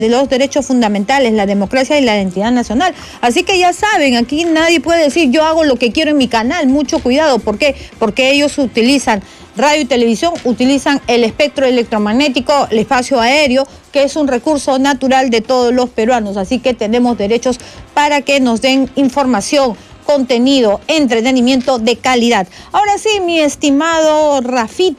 de los derechos fundamentales, la democracia y la identidad nacional. Así que ya saben, aquí nadie puede decir yo hago lo que quiero en mi canal. Mucho cuidado. ¿Por qué? Porque ellos utilizan radio y televisión, utilizan el espectro electromagnético, el espacio aéreo, que es un recurso natural de todos los peruanos. Así que tenemos derechos para que nos den información, contenido, entretenimiento de calidad. Ahora sí, mi estimado Rafita.